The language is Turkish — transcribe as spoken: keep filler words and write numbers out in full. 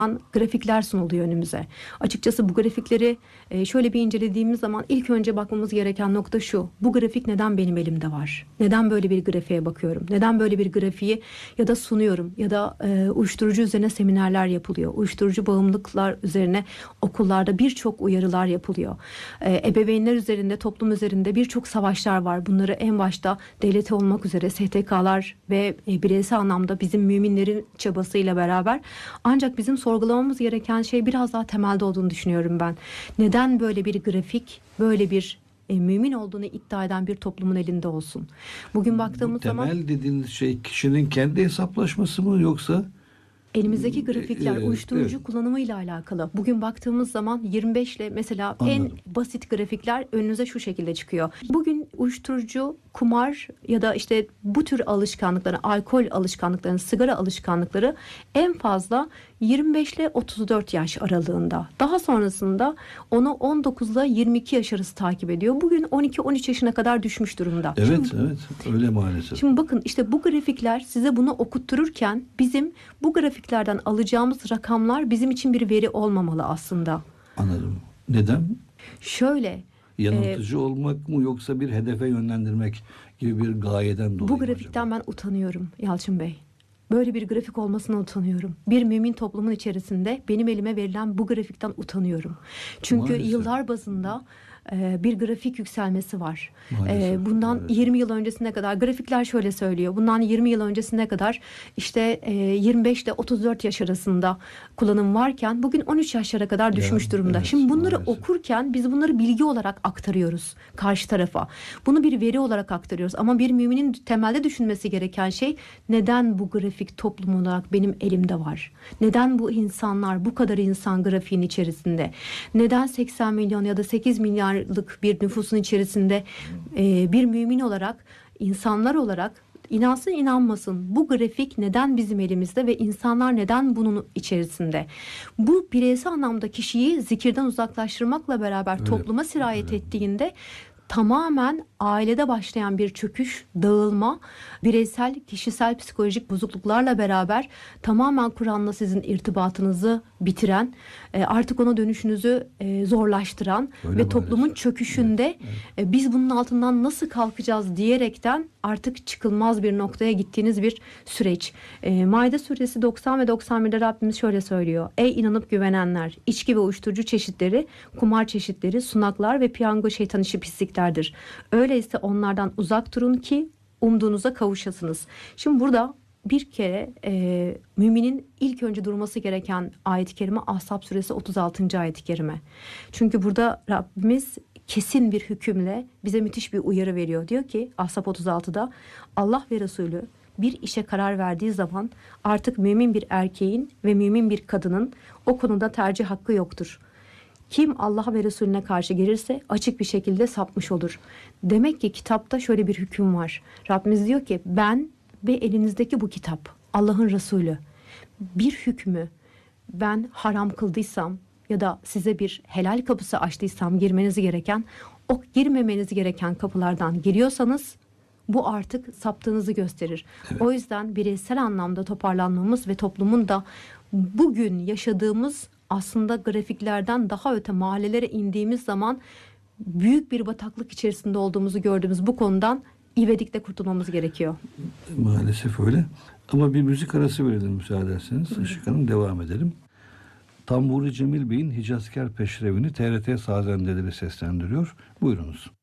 grafikler sunuluyor önümüze. Açıkçası bu grafikleri e, şöyle bir incelediğimiz zaman ilk önce bakmamız gereken nokta şu. Bu grafik neden benim elimde var? Neden böyle bir grafiğe bakıyorum? Neden böyle bir grafiği ya da sunuyorum? Ya da e, uyuşturucu üzerine seminerler yapılıyor. Uyuşturucu bağımlılıklar üzerine okullarda birçok uyarılar yapılıyor. E, ebeveynler üzerinde, toplum üzerinde birçok savaşlar var. Bunları en başta devleti olmak üzere S T K'lar ve e, bireysel anlamda bizim müminlerin çabasıyla beraber, ancak bizim sorgulamamız gereken şey biraz daha temelde olduğunu düşünüyorum ben. Neden böyle bir grafik, böyle bir e, mümin olduğunu iddia eden bir toplumun elinde olsun? Bugün baktığımız Bu temel zaman... Temel dediğiniz şey kişinin kendi hesaplaşması mı, yoksa? Elimizdeki grafikler Evet, uyuşturucu evet. kullanımıyla alakalı. Bugün baktığımız zaman yirmi beş ile mesela Anladım. en basit grafikler önünüze şu şekilde çıkıyor. Bugün uyuşturucu, kumar ya da işte bu tür alışkanlıkları, alkol alışkanlıkları, sigara alışkanlıkları en fazla yirmi beş ile otuz dört yaş aralığında. Daha sonrasında onu on dokuz ile yirmi iki yaş arası takip ediyor. Bugün on iki on üç yaşına kadar düşmüş durumda. Evet, Şimdi, evet. Öyle maalesef. Şimdi bakın, işte bu grafikler size bunu okuttururken bizim bu grafiklerden alacağımız rakamlar bizim için bir veri olmamalı aslında. Anladım. Neden? Şöyle, Yanıltıcı e, olmak mı, yoksa bir hedefe yönlendirmek gibi bir gayeden dolayı bu mı grafikten acaba? ben utanıyorum Yalçın Bey. Böyle bir grafik olmasına utanıyorum. Bir mümin toplumun içerisinde benim elime verilen bu grafikten utanıyorum. Çünkü Maalesef. yıllar bazında e, bir grafik yükselmesi var. Maalesef, E, bundan maalesef. yirmi yıl öncesine kadar grafikler şöyle söylüyor. Bundan yirmi yıl öncesine kadar işte e, yirmi beş ile otuz dört yaş arasında kullanım varken bugün on üç yaşlara kadar düşmüş Ya, durumda. evet, Şimdi bunları maalesef. okurken biz bunları bilgi olarak aktarıyoruz karşı tarafa. Bunu bir veri olarak aktarıyoruz. Ama bir müminin temelde düşünmesi gereken şey, neden bu grafik toplum olarak benim elimde var? Neden bu insanlar, bu kadar insan grafiğin içerisinde? Neden seksen milyon ya da sekiz milyarlık bir nüfusun içerisinde e, bir mümin olarak, insanlar olarak, İnansın inanmasın, bu grafik neden bizim elimizde ve insanlar neden bunun içerisinde? Bu bireysel anlamda kişiyi zikirden uzaklaştırmakla beraber Öyle, topluma sirayet öyle. ettiğinde tamamen ailede başlayan bir çöküş, dağılma, bireysel, kişisel psikolojik bozukluklarla beraber tamamen Kur'an'la sizin irtibatınızı bitiren, artık ona dönüşünüzü zorlaştıran Öyle ve toplumun maalesef. çöküşünde Evet, evet. biz bunun altından nasıl kalkacağız diyerekten artık çıkılmaz bir noktaya gittiğiniz bir süreç. Maide suresi doksan ve doksan birde Rabbimiz şöyle söylüyor. Ey inanıp güvenenler, içki ve uyuşturucu çeşitleri, kumar çeşitleri, sunaklar ve piyango şeytan işi pisliklerdir. Öyleyse onlardan uzak durun ki umduğunuza kavuşasınız. Şimdi burada bir kere e, müminin ilk önce durması gereken ayet-i kerime Ahzab suresi otuz altıncı ayet-i kerime. Çünkü burada Rabbimiz kesin bir hükümle bize müthiş bir uyarı veriyor. Diyor ki Ahzab otuz altıda Allah ve Resulü bir işe karar verdiği zaman artık mümin bir erkeğin ve mümin bir kadının o konuda tercih hakkı yoktur. Kim Allah ve Resulüne karşı gelirse açık bir şekilde sapmış olur. Demek ki kitapta şöyle bir hüküm var. Rabbimiz diyor ki ben ve elinizdeki bu kitap, Allah'ın Resulü, bir hükmü ben haram kıldıysam ya da size bir helal kapısı açtıysam girmenizi gereken, o girmemenizi gereken kapılardan giriyorsanız bu artık saptığınızı gösterir. Evet. O yüzden bireysel anlamda toparlanmamız ve toplumun da bugün yaşadığımız aslında grafiklerden daha öte mahallelere indiğimiz zaman büyük bir bataklık içerisinde olduğumuzu gördüğümüz bu konudan ivedilikle kurtulmamız gerekiyor. Maalesef öyle. Ama bir müzik arası verelim müsaade ederseniz. Işık Hanım, devam edelim. Tamburi Cemil Bey'in Hicazkar Peşrevini T R T Sazendeleri seslendiriyor. Buyurunuz.